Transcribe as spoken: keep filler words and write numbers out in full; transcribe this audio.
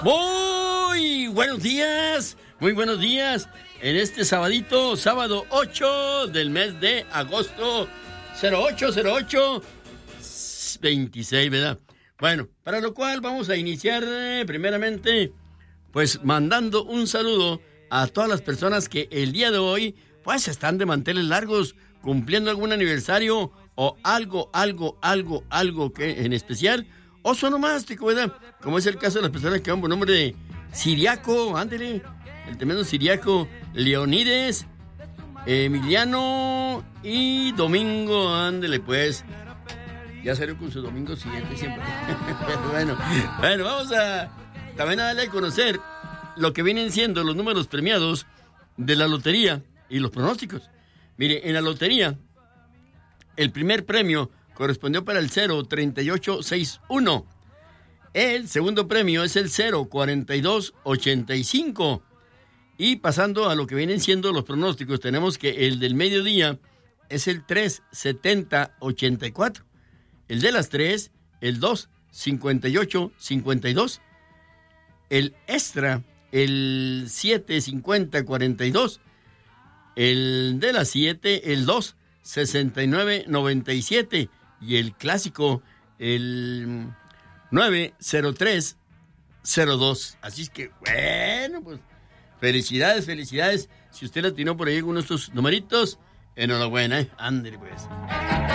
Muy buenos días, muy buenos días. En este sabadito, sábado ocho del mes de agosto, cero ocho cero ocho veintiséis, ¿verdad? Bueno, para lo cual vamos a iniciar eh, primeramente, pues mandando un saludo a todas las personas que el día de hoy, pues están de manteles largos, cumpliendo algún aniversario o algo, algo, algo, algo que en especial, o sonomástico, ¿verdad? Como es el caso de las personas que van por nombre de Siriaco, ándele, el tremendo Siriaco, Leonides, Emiliano y Domingo, ándele pues. Ya salió con su domingo siguiente siempre. bueno, bueno, vamos a también a darle a conocer lo que vienen siendo los números premiados de la lotería y los pronósticos. Mire, en la lotería, el primer premio correspondió para el cero treinta y ocho sesenta y uno. El segundo premio es el cero cuarenta y dos ochenta y cinco. Y pasando a lo que vienen siendo los pronósticos, tenemos que el del mediodía es el tres setenta ochenta y cuatro. El de las tres, el dos cincuenta y ocho cincuenta y dos. El extra, el siete cincuenta cuarenta y dos. El de las siete, el dos sesenta y nueve noventa y siete. Y el clásico, el nueve cero tres cero dos. Así es que, bueno, pues, felicidades, felicidades. Si usted le atinó por ahí alguno de estos numeritos, enhorabuena, ¿eh? Ándale, pues.